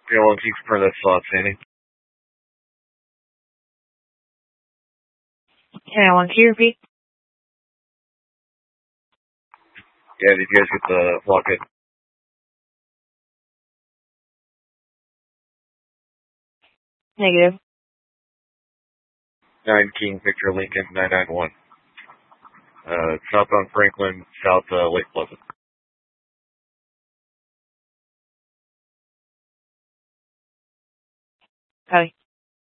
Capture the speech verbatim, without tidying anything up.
Yeah, well, if you confirm that slot, Sandy. Yeah, one, can you repeat? Yeah, did you guys get the locket? Negative. nine King Victor Lincoln nine nine one. Uh, southbound Franklin, south uh, Lake Pleasant. Copy.